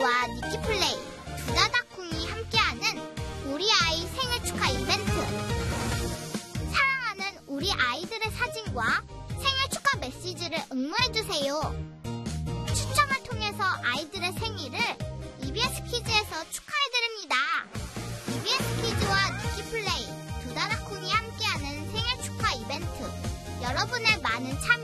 키즈와 니키플레이, 두다다쿵이 함께하는 우리 아이 생일 축하 이벤트. 사랑하는 우리 아이들의 사진과 생일 축하 메시지를 응모해주세요. 추첨을 통해서 아이들의 생일을 EBS 키즈에서 축하해드립니다. EBS 키즈와 니키플레이, 두다다쿵이 함께하는 생일 축하 이벤트. 여러분의 많은 참여